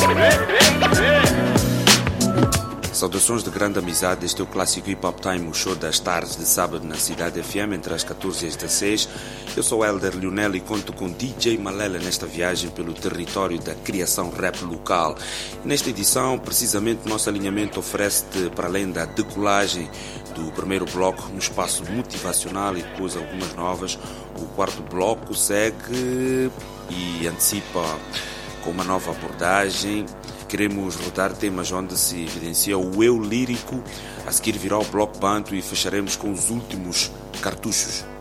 Saudações de grande amizade, este é o clássico Hip Hop Time, o show das tardes de sábado na Cidade FM, entre as 14 e as 16. Eu sou Elder Lionel e conto com DJ Malela nesta viagem pelo território da criação rap local. E nesta edição, precisamente, nosso alinhamento oferece-te, para além da decolagem do primeiro bloco, um espaço motivacional e depois algumas novas. O quarto bloco segue e antecipa com uma nova abordagem. Queremos rodar temas onde se evidencia o eu lírico. A seguir virá o bloco banto e fecharemos com os últimos cartuchos.